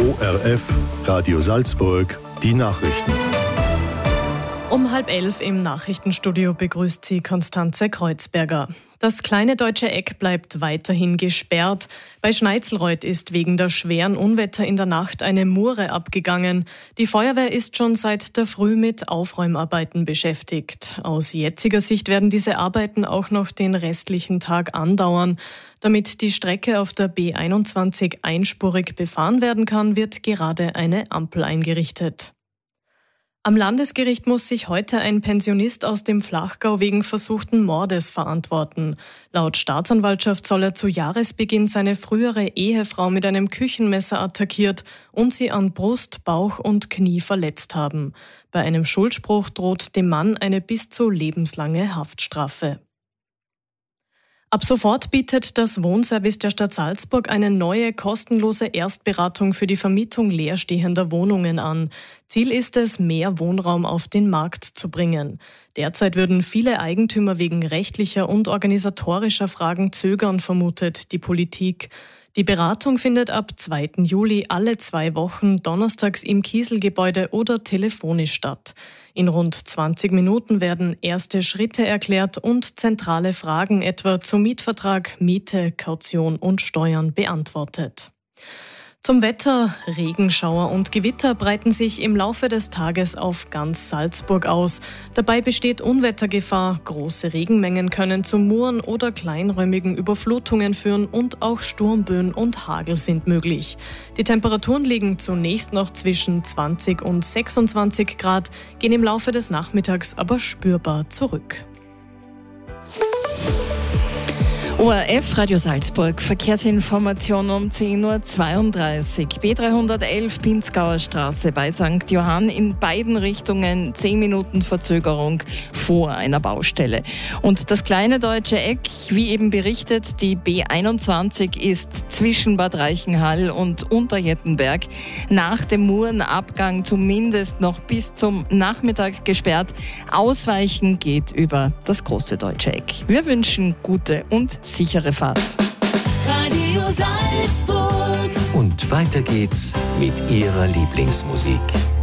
ORF Radio Salzburg, die Nachrichten. Um 10:30 im Nachrichtenstudio begrüßt sie Konstanze Kreuzberger. Das kleine deutsche Eck bleibt weiterhin gesperrt. Bei Schneitzelreuth ist wegen der schweren Unwetter in der Nacht eine Mure abgegangen. Die Feuerwehr ist schon seit der Früh mit Aufräumarbeiten beschäftigt. Aus jetziger Sicht werden diese Arbeiten auch noch den restlichen Tag andauern. Damit die Strecke auf der B21 einspurig befahren werden kann, wird gerade eine Ampel eingerichtet. Am Landesgericht muss sich heute ein Pensionist aus dem Flachgau wegen versuchten Mordes verantworten. Laut Staatsanwaltschaft soll er zu Jahresbeginn seine frühere Ehefrau mit einem Küchenmesser attackiert und sie an Brust, Bauch und Knie verletzt haben. Bei einem Schuldspruch droht dem Mann eine bis zu lebenslange Haftstrafe. Ab sofort bietet das Wohnservice der Stadt Salzburg eine neue, kostenlose Erstberatung für die Vermietung leerstehender Wohnungen an. Ziel ist es, mehr Wohnraum auf den Markt zu bringen. Derzeit würden viele Eigentümer wegen rechtlicher und organisatorischer Fragen zögern, vermutet die Politik. Die Beratung findet ab 2. Juli alle 2 Wochen donnerstags im Kieselgebäude oder telefonisch statt. In rund 20 Minuten werden erste Schritte erklärt und zentrale Fragen etwa zum Mietvertrag, Miete, Kaution und Steuern beantwortet. Zum Wetter: Regenschauer und Gewitter breiten sich im Laufe des Tages auf ganz Salzburg aus. Dabei besteht Unwettergefahr. Große Regenmengen können zu Muren oder kleinräumigen Überflutungen führen und auch Sturmböen und Hagel sind möglich. Die Temperaturen liegen zunächst noch zwischen 20 und 26 Grad, gehen im Laufe des Nachmittags aber spürbar zurück. ORF Radio Salzburg, Verkehrsinformation um 10.32 Uhr. B311 Pinzgauer Straße bei St. Johann in beiden Richtungen 10 Minuten Verzögerung vor einer Baustelle. Und das kleine deutsche Eck, wie eben berichtet, die B21 ist zwischen Bad Reichenhall und Unterjettenberg nach dem Murenabgang zumindest noch bis zum Nachmittag gesperrt. Ausweichen geht über das große deutsche Eck. Wir wünschen gute und sichere Fahrt. Radio Salzburg. Und weiter geht's mit Ihrer Lieblingsmusik.